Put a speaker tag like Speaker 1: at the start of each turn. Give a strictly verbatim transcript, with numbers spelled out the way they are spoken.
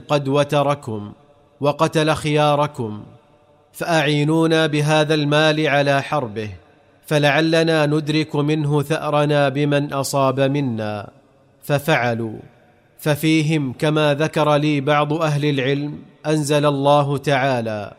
Speaker 1: قد وتركم وقتل خياركم، فأعينونا بهذا المال على حربه، فلعلنا ندرك منه ثأرنا بمن أصاب منا. ففعلوا. ففيهم كما ذكر لي بعض أهل العلم أنزل الله تعالى: